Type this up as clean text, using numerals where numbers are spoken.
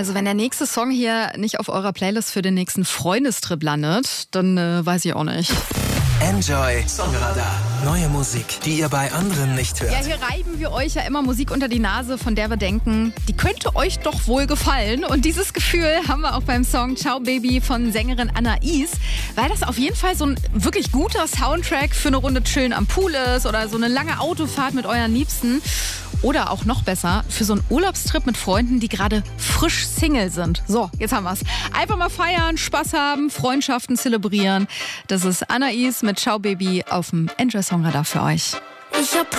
Also wenn der nächste Song hier nicht auf eurer Playlist für den nächsten Freundestrip landet, dann weiß ich auch nicht. Enjoy Songradar. Neue Musik, die ihr bei anderen nicht hört. Ja, hier reiben wir euch ja immer Musik unter die Nase, von der wir denken, die könnte euch doch wohl gefallen. Und dieses Gefühl haben wir auch beim Song Ciao Baby von Sängerin Anais, weil das auf jeden Fall so ein wirklich guter Soundtrack für eine Runde Chillen am Pool ist oder so eine lange Autofahrt mit euren Liebsten. Oder auch noch besser, für so einen Urlaubstrip mit Freunden, die gerade frisch Single sind. So, jetzt haben wir's. Einfach mal feiern, Spaß haben, Freundschaften zelebrieren. Das ist Anais mit Ciao Baby auf dem Enjoy Songradar für euch. Ich hab